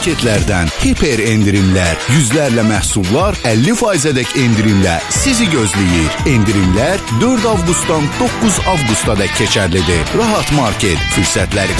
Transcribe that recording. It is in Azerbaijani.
marketlərdən hiper endirimlər, yüzlərlə məhsullar 50%dək endirimlə sizi gözləyir. Endirimlər 4 avqustdan 9 avqustadək keçərlidir. Rahat Market fürsətləri